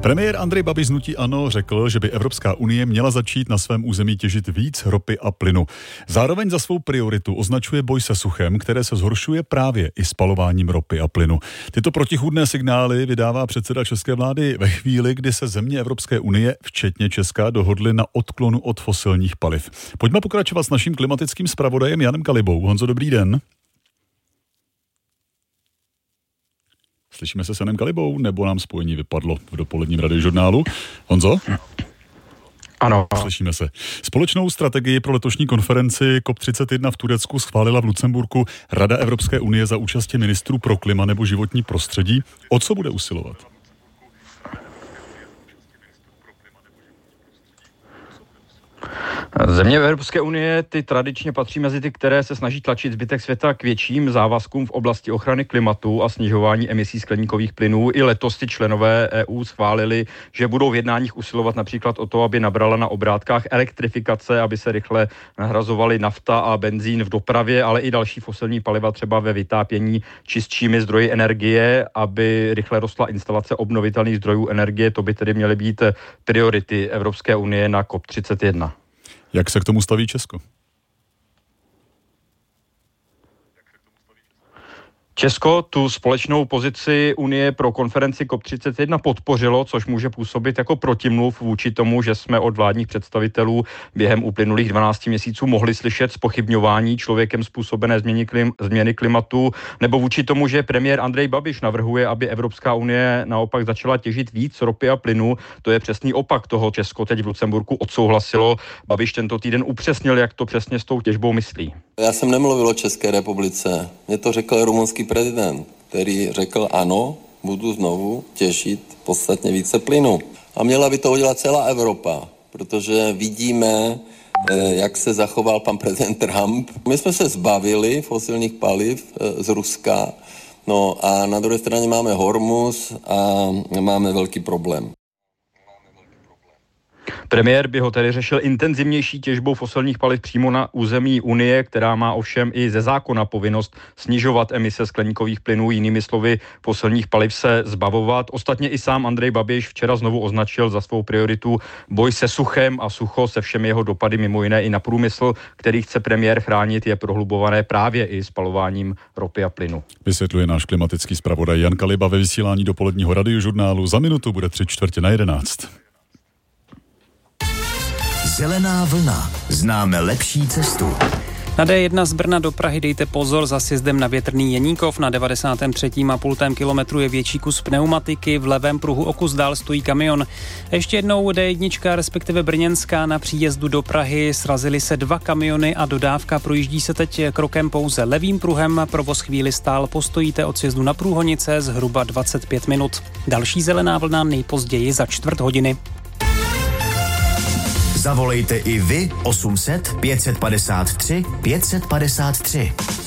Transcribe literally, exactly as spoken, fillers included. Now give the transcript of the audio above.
Premiér Andrej Babiš z hnutí ANO řekl, že by Evropská unie měla začít na svém území těžit víc ropy a plynu. Zároveň za svou prioritu označuje boj se suchem, které se zhoršuje právě i spalováním ropy a plynu. Tyto protichůdné signály vydává předseda české vlády ve chvíli, kdy se země Evropské unie, včetně Česka, dohodly na odklonu od fosilních paliv. Pojďme pokračovat s naším klimatickým zpravodajem Janem Kalibou. Honzo, dobrý den. Slyšíme se s Janem Kalibou, nebo nám spojení vypadlo v dopoledním radiožurnálu? Honzo? Ano. Slyšíme se. Společnou strategii pro letošní konferenci C O P třicet jedna v Turecku schválila v Lucemburku Rada Evropské unie za účasti ministrů pro klima nebo životní prostředí. O co bude usilovat? Země Evropské unie ty tradičně patří mezi ty, které se snaží tlačit zbytek světa k větším závazkům v oblasti ochrany klimatu a snižování emisí skleníkových plynů. I letos ty členové E U schválili, že budou v jednáních usilovat například o to, aby nabrala na obrátkách elektrifikace, aby se rychle nahrazovaly nafta a benzín v dopravě, ale i další fosilní paliva třeba ve vytápění čistšími zdroji energie, aby rychle rostla instalace obnovitelných zdrojů energie. To by tedy měly být priority Evropské unie na C O P třicet jedna. Jak se k tomu staví Česko? Česko tu společnou pozici Unie pro konferenci C O P třicet jedna podpořilo, což může působit jako protimluv vůči tomu, že jsme od vládních představitelů během uplynulých dvanácti měsíců mohli slyšet zpochybňování člověkem způsobené změny, klim, změny klimatu, nebo vůči tomu, že premiér Andrej Babiš navrhuje, aby Evropská unie naopak začala těžit víc ropy a plynu. To je přesný opak toho. Česko teď v Lucemburku odsouhlasilo. Babiš tento týden upřesnil, jak to přesně s tou těžbou myslí. Já jsem nemluvil o České republice. Mě to řekl rumunský prezident, který řekl ano, budu znovu těžit podstatně více plynu. A měla by to udělat celá Evropa, protože vidíme, jak se zachoval pan prezident Trump. My jsme se zbavili fosilních paliv z Ruska, no a na druhé straně máme Hormuz a máme velký problém. Premiér by ho tedy řešil intenzivnější těžbou fosilních paliv přímo na území Unie, která má ovšem i ze zákona povinnost snižovat emise skleníkových plynů, jinými slovy fosilních paliv se zbavovat. Ostatně i sám Andrej Babiš včera znovu označil za svou prioritu boj se suchem a sucho se všemi jeho dopady, mimo jiné i na průmysl, který chce premiér chránit, je prohlubované právě i spalováním ropy a plynu. Vysvětluje náš klimatický zpravodaj Jan Kaliba ve vysílání dopoledního radiožurnálu. Za minutu bude tři čtvrtě na jedenáct. Zelená vlna. Známe lepší cestu. Na D jedna z Brna do Prahy dejte pozor za sjezdem na Větrný Jeníkov. Na devadesátém třetím a půl kilometru je větší kus pneumatiky, v levém pruhu o kus dál stojí kamion. Ještě jednou D jedna, respektive brněnská, na příjezdu do Prahy srazily se dva kamiony a dodávka projíždí se teď krokem pouze levým pruhem. Provoz chvíli stál, postojíte od sjezdu na Průhonice zhruba dvacet pět minut. Další zelená vlna nejpozději za čtvrt hodiny. Zavolejte i vy osm set pět set padesát tři pět set padesát tři.